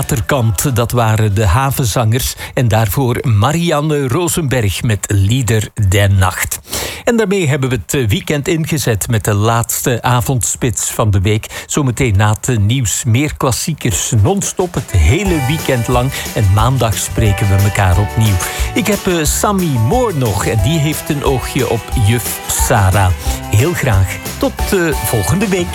Waterkant, dat waren de havenzangers. En daarvoor Marianne Rosenberg met Lieder der Nacht. En daarmee hebben we het weekend ingezet met de laatste avondspits van de week. Zometeen na het nieuws meer klassiekers non-stop het hele weekend lang. En maandag spreken we elkaar opnieuw. Ik heb Sammy Moore nog en die heeft een oogje op juf Sarah. Heel graag tot volgende week.